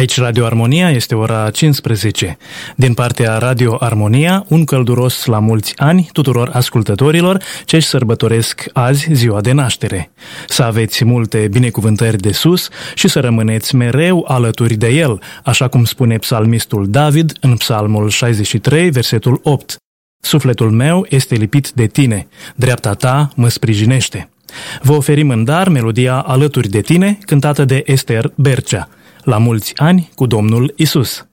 Aici Radio Armonia, este ora 15. Din partea Radio Armonia, un călduros la mulți ani tuturor ascultătorilor ce își sărbătoresc azi ziua de naștere. Să aveți multe binecuvântări de sus și să rămâneți mereu alături de El, așa cum spune psalmistul David în Psalmul 63, versetul 8. Sufletul meu este lipit de tine, dreapta ta mă sprijinește. Vă oferim în dar melodia Alături de tine, cântată de Ester Bercea. La mulți ani cu Domnul Isus!